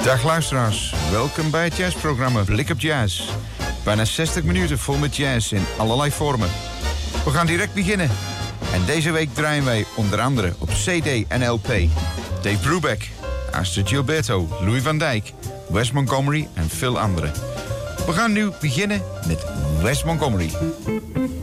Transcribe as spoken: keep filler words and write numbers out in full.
Dag luisteraars, welkom bij het jazzprogramma Blik op Jazz. Bijna zestig minuten vol met jazz in allerlei vormen. We gaan direct beginnen. En deze week draaien wij onder andere op C D en L P Dave Brubeck, Astor Gilberto, Louis van Dijk, Wes Montgomery en veel anderen. We gaan nu beginnen met Wes Montgomery.